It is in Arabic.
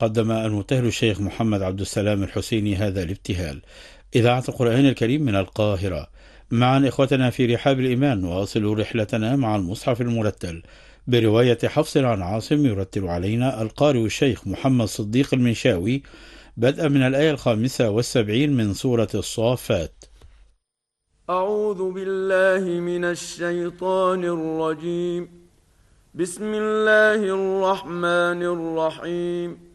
قدم المبتهل الشيخ محمد عبد السلام الحسيني هذا الابتهال. إذاعة القرآن الكريم من القاهرة. معا إخوتنا في رحاب الإيمان نواصل رحلتنا مع المصحف المرتل برواية حفص عن عاصم، يرتل علينا القارئ الشيخ محمد صديق المنشاوي بدءا من الآية 75 من سورة الصافات. أعوذ بالله من الشيطان الرجيم. بسم الله الرحمن الرحيم.